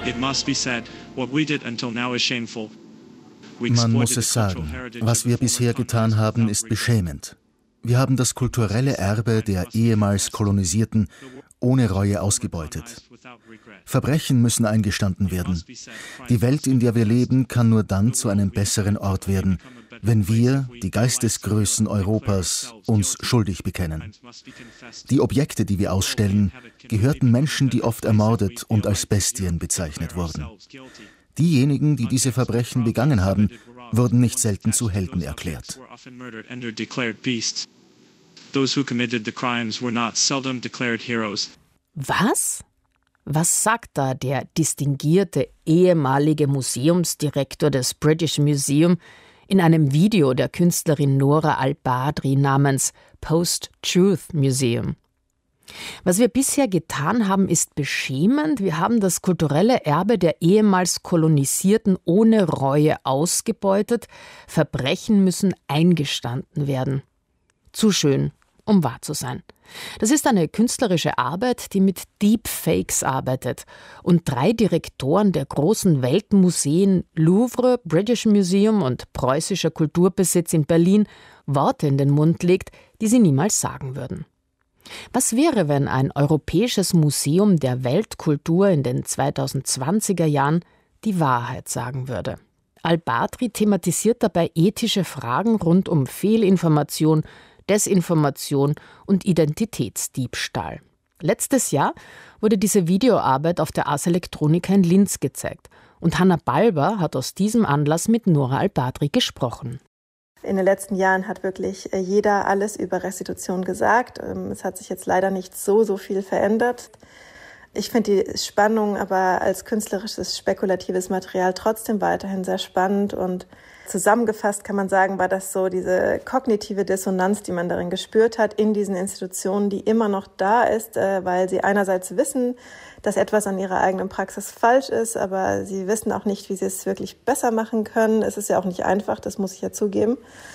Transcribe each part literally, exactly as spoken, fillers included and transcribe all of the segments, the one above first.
Man muss es sagen, was wir bisher getan haben, ist beschämend. Wir haben das kulturelle Erbe der ehemals Kolonisierten ohne Reue ausgebeutet. Verbrechen müssen eingestanden werden. Die Welt, in der wir leben, kann nur dann zu einem besseren Ort werden, wenn wir, die Geistesgrößen Europas, uns schuldig bekennen. Die Objekte, die wir ausstellen, gehörten Menschen, die oft ermordet und als Bestien bezeichnet wurden. Diejenigen, die diese Verbrechen begangen haben, wurden nicht selten zu Helden erklärt. Was? Was sagt da der distinguierte ehemalige Museumsdirektor des British Museum in einem Video der Künstlerin Nora Al-Badri namens Post-Truth Museum? Was wir bisher getan haben, ist beschämend. Wir haben das kulturelle Erbe der ehemals Kolonisierten ohne Reue ausgebeutet. Verbrechen müssen eingestanden werden. Zu schön, um wahr zu sein. Das ist eine künstlerische Arbeit, die mit Deepfakes arbeitet und drei Direktoren der großen Weltmuseen Louvre, British Museum und Preußischer Kulturbesitz in Berlin Worte in den Mund legt, die sie niemals sagen würden. Was wäre, wenn ein europäisches Museum der Weltkultur in den zweitausendzwanziger Jahren die Wahrheit sagen würde? Al-Badri thematisiert dabei ethische Fragen rund um Fehlinformation, Desinformation und Identitätsdiebstahl. Letztes Jahr wurde diese Videoarbeit auf der Ars Electronica in Linz gezeigt und Hanna Balber hat aus diesem Anlass mit Nora Al-Badri gesprochen. In den letzten Jahren hat wirklich jeder alles über Restitution gesagt. Es hat sich jetzt leider nicht so, so viel verändert. Ich finde die Spannung aber als künstlerisches, spekulatives Material trotzdem weiterhin sehr spannend. Und zusammengefasst kann man sagen, war das so diese kognitive Dissonanz, die man darin gespürt hat, in diesen Institutionen, die immer noch da ist, weil sie einerseits wissen, dass etwas an ihrer eigenen Praxis falsch ist, aber sie wissen auch nicht, wie sie es wirklich besser machen können. Es ist ja auch nicht einfach, das muss ich ja zugeben.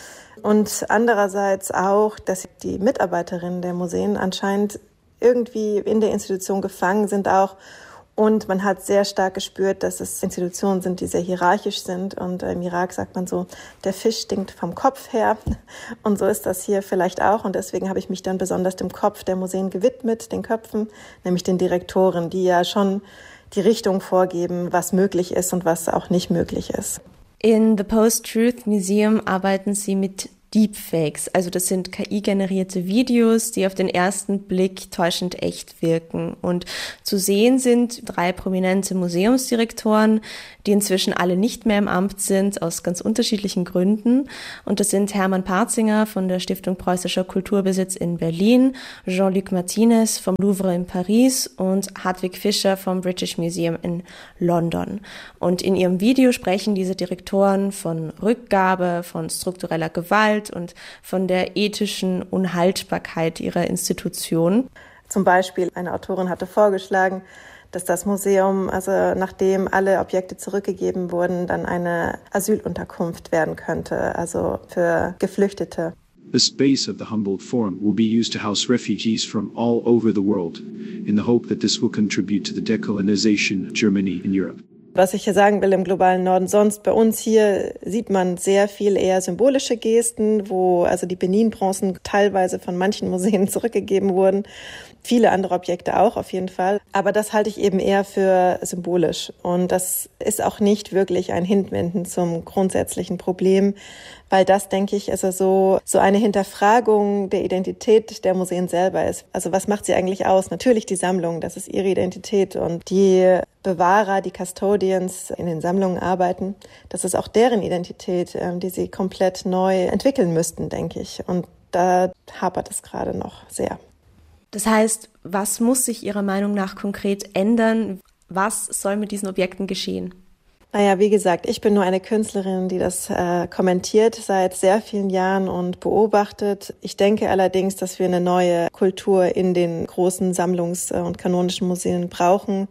Und andererseits auch, dass die Mitarbeiterinnen der Museen anscheinend irgendwie in der Institution gefangen sind auch. Und man hat sehr stark gespürt, dass es Institutionen sind, die sehr hierarchisch sind. Und im Irak sagt man so, der Fisch stinkt vom Kopf her. Und so ist das hier vielleicht auch. Und deswegen habe ich mich dann besonders dem Kopf der Museen gewidmet, den Köpfen, nämlich den Direktoren, die ja schon die Richtung vorgeben, was möglich ist und was auch nicht möglich ist. In The Post-Truth Museum arbeiten Sie mit Deepfakes, also das sind K I-generierte Videos, die auf den ersten Blick täuschend echt wirken. Und zu sehen sind drei prominente Museumsdirektoren, die inzwischen alle nicht mehr im Amt sind, aus ganz unterschiedlichen Gründen. Und das sind Hermann Partzinger von der Stiftung Preußischer Kulturbesitz in Berlin, Jean-Luc Martinez vom Louvre in Paris und Hartwig Fischer vom British Museum in London. Und in ihrem Video sprechen diese Direktoren von Rückgabe, von struktureller Gewalt und von der ethischen Unhaltbarkeit ihrer Institution. Zum Beispiel eine Autorin hatte vorgeschlagen, dass das Museum, also nachdem alle Objekte zurückgegeben wurden, dann eine Asylunterkunft werden könnte, also für Geflüchtete. The space of the Humboldt Forum will be used to house refugees from all over the world, in the hope that this will contribute to the decolonization of Germany in Europe. Was ich hier sagen will im globalen Norden, sonst bei uns hier sieht man sehr viel eher symbolische Gesten, wo also die Benin-Bronzen teilweise von manchen Museen zurückgegeben wurden. Viele andere Objekte auch auf jeden Fall. Aber das halte ich eben eher für symbolisch. Und das ist auch nicht wirklich ein Hinwenden zum grundsätzlichen Problem, weil das, denke ich, also so, so eine Hinterfragung der Identität der Museen selber ist. Also was macht sie eigentlich aus? Natürlich die Sammlung, das ist ihre Identität. Und die Bewahrer, die Custodians in den Sammlungen arbeiten, das ist auch deren Identität, die sie komplett neu entwickeln müssten, denke ich. Und da hapert es gerade noch sehr. Das heißt, was muss sich Ihrer Meinung nach konkret ändern? Was soll mit diesen Objekten geschehen? Naja, wie gesagt, ich bin nur eine Künstlerin, die das äh, kommentiert seit sehr vielen Jahren und beobachtet. Ich denke allerdings, dass wir eine neue Kultur in den großen Sammlungs- und kanonischen Museen brauchen,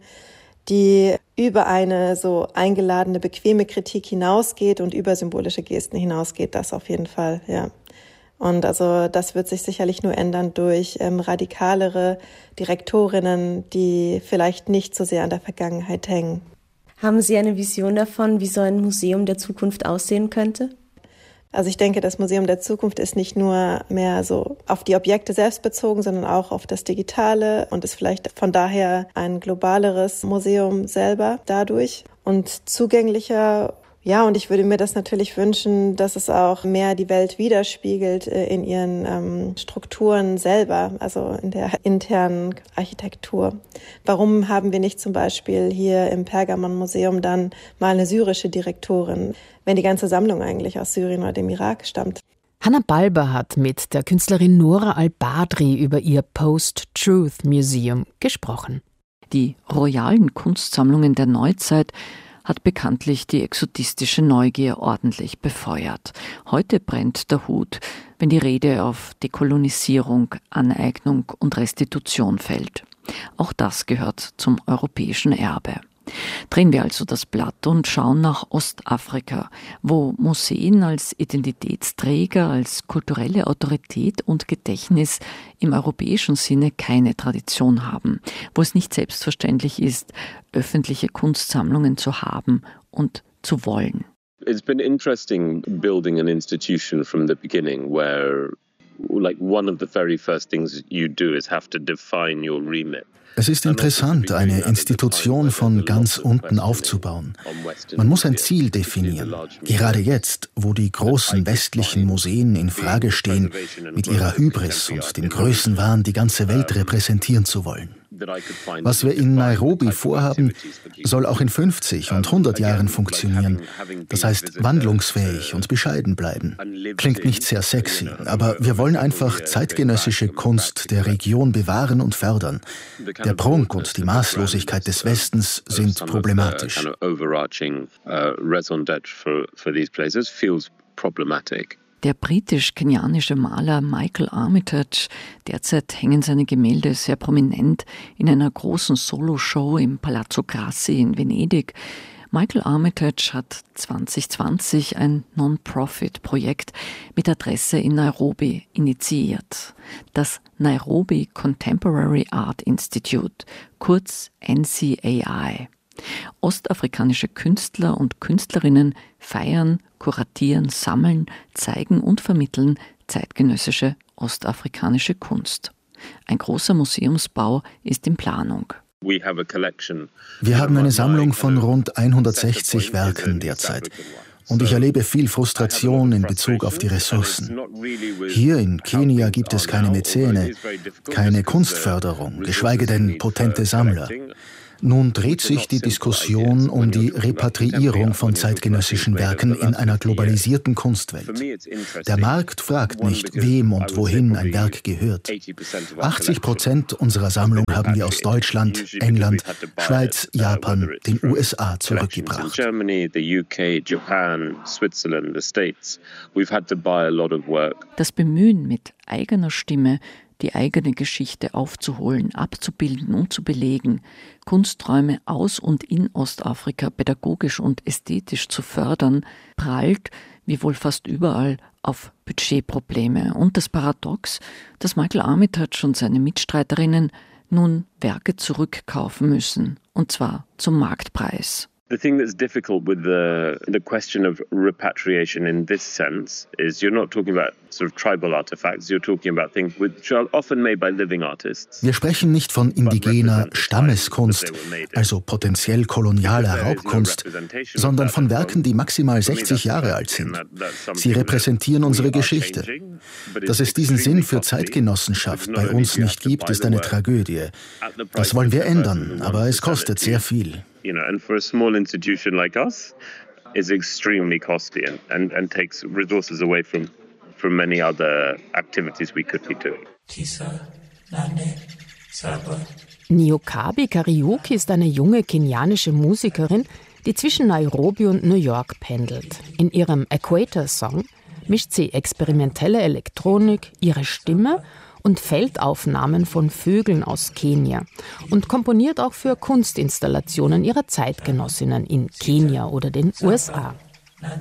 die über eine so eingeladene, bequeme Kritik hinausgeht und über symbolische Gesten hinausgeht. Das auf jeden Fall, ja. Und also das wird sich sicherlich nur ändern durch ähm, radikalere Direktorinnen, die vielleicht nicht so sehr an der Vergangenheit hängen. Haben Sie eine Vision davon, wie so ein Museum der Zukunft aussehen könnte? Also ich denke, das Museum der Zukunft ist nicht nur mehr so auf die Objekte selbst bezogen, sondern auch auf das Digitale und ist vielleicht von daher ein globaleres Museum selber dadurch und zugänglicher. Ja, und ich würde mir das natürlich wünschen, dass es auch mehr die Welt widerspiegelt in ihren ähm, Strukturen selber, also in der internen Architektur. Warum haben wir nicht zum Beispiel hier im Pergamon-Museum dann mal eine syrische Direktorin, wenn die ganze Sammlung eigentlich aus Syrien oder dem Irak stammt? Hanna Balber hat mit der Künstlerin Nora Al-Badri über ihr Post-Truth Museum gesprochen. Die royalen Kunstsammlungen der Neuzeit hat bekanntlich die exotistische Neugier ordentlich befeuert. Heute brennt der Hut, wenn die Rede auf Dekolonisierung, Aneignung und Restitution fällt. Auch das gehört zum europäischen Erbe. Drehen wir also das Blatt und schauen nach Ostafrika, wo Museen als Identitätsträger, als kulturelle Autorität und Gedächtnis im europäischen Sinne keine Tradition haben, wo es nicht selbstverständlich ist, öffentliche Kunstsammlungen zu haben und zu wollen. It's been interesting building an institution from the beginning where like one of the very first things you do is have to define your remit. Es ist interessant, eine Institution von ganz unten aufzubauen. Man muss ein Ziel definieren. Gerade jetzt, wo die großen westlichen Museen in Frage stehen, mit ihrer Hybris und dem Größenwahn die ganze Welt repräsentieren zu wollen. Was wir in Nairobi vorhaben, soll auch in fünfzig und hundert Jahren funktionieren. Das heißt, wandlungsfähig und bescheiden bleiben. Klingt nicht sehr sexy, aber wir wollen einfach zeitgenössische Kunst der Region bewahren und fördern. Der Prunk und die Maßlosigkeit des Westens sind problematisch. Der britisch-kenianische Maler Michael Armitage, derzeit hängen seine Gemälde sehr prominent in einer großen Soloshow im Palazzo Grassi in Venedig. Michael Armitage hat zwanzig zwanzig ein Non-Profit-Projekt mit Adresse in Nairobi initiiert. Das Nairobi Contemporary Art Institute, kurz N C A I. Ostafrikanische Künstler und Künstlerinnen feiern, kuratieren, sammeln, zeigen und vermitteln zeitgenössische ostafrikanische Kunst. Ein großer Museumsbau ist in Planung. Wir haben eine Sammlung von rund hundertsechzig Werken derzeit. Und ich erlebe viel Frustration in Bezug auf die Ressourcen. Hier in Kenia gibt es keine Mäzene, keine Kunstförderung, geschweige denn potente Sammler. Nun dreht sich die Diskussion um die Repatriierung von zeitgenössischen Werken in einer globalisierten Kunstwelt. Der Markt fragt nicht, wem und wohin ein Werk gehört. achtzig Prozent unserer Sammlung haben wir aus Deutschland, England, Schweiz, Japan, den U S A zurückgebracht. Das Bemühen mit eigener Stimme, die eigene Geschichte aufzuholen, abzubilden und zu belegen, Kunsträume aus und in Ostafrika pädagogisch und ästhetisch zu fördern, prallt, wie wohl fast überall, auf Budgetprobleme und das Paradox, dass Michael Armitage und seine Mitstreiterinnen nun Werke zurückkaufen müssen, und zwar zum Marktpreis. The thing that's difficult with the the question of repatriation in this sense is you're not talking about sort of tribal artifacts, you're talking about things which are often made by living artists. Wir sprechen nicht von indigener Stammeskunst, also potenziell kolonialer Raubkunst, sondern von Werken, die maximal sechzig Jahre alt sind. Sie repräsentieren unsere Geschichte. Dass es diesen Sinn für Zeitgenossenschaft bei uns nicht gibt, ist eine Tragödie. Das wollen wir ändern, aber es kostet sehr viel. You know, and for a small institution like us, is extremely costly and, and, and takes resources away from, from many other activities we could be doing. Niokabi Kariuki ist eine junge kenianische Musikerin, die zwischen Nairobi und New York pendelt. In ihrem Equator-Song mischt sie experimentelle Elektronik, ihre Stimme und Feldaufnahmen von Vögeln aus Kenia und komponiert auch für Kunstinstallationen ihrer Zeitgenossinnen in Kenia oder den U S A.